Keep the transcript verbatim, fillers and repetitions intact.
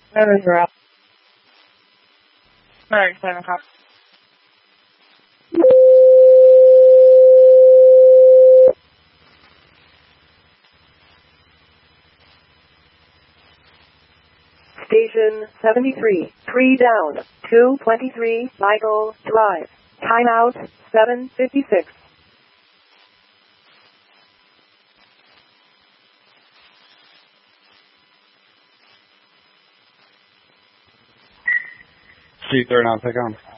Seven zero. Nine sevenครับ Station seventy-three, three down, two twenty-three, Michael Drive. Timeout, seven fifty-six. C thirty-nine, pick on.